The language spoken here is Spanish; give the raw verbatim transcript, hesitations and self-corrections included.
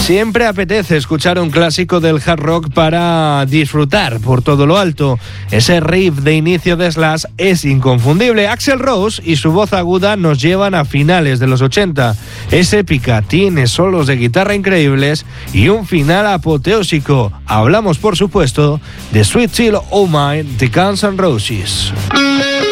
Siempre apetece escuchar un clásico del hard rock para disfrutar por todo lo alto. Ese riff de inicio de Slash es inconfundible. Axl Rose y su voz aguda nos llevan a finales de los ochenta. Es épica, tiene solos de guitarra increíbles y un final apoteósico. Hablamos, por supuesto, de Sweet Child O' Mine de Guns N' Roses.